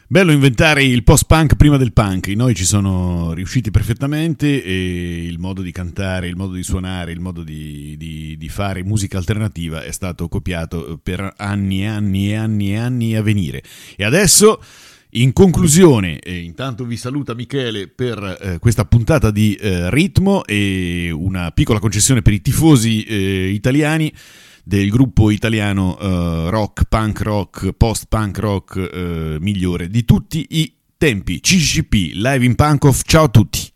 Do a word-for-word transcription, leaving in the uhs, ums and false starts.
Bello inventare il post-punk prima del punk, i Noi ci sono riusciti perfettamente e il modo di cantare, il modo di suonare, il modo di, di, di fare musica alternativa è stato copiato per anni e anni e anni e anni a venire. E adesso, in conclusione, e intanto vi saluta Michele per eh, questa puntata di eh, Ritmo e una piccola concessione per i tifosi eh, italiani del gruppo italiano uh, rock, punk rock, post-punk rock uh, migliore di tutti i tempi, C C C P, Live in Punk Off. Ciao a tutti!